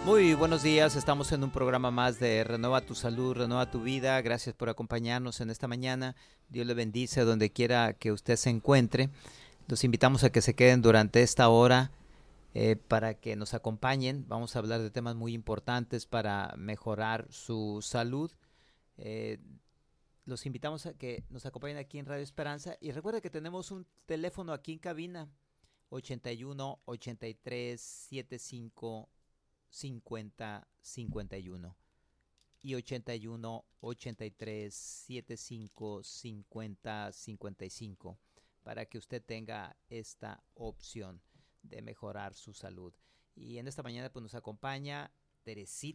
Muy buenos días, estamos en un programa más de Renueva tu Salud, Renueva tu Vida. Gracias por acompañarnos en esta mañana. Dios le bendice donde quiera que usted se encuentre. Los invitamos a que se queden durante esta hora para que nos acompañen. Vamos a hablar de temas muy importantes para mejorar su salud. Eh, los invitamos a que nos acompañen aquí en Radio Esperanza. Y recuerda que tenemos un teléfono aquí en cabina, 81 83 75 50 51 y 81 83 75 50 55 para que usted tenga esta opción de mejorar su salud. Y en esta mañana pues nos acompaña Teresita.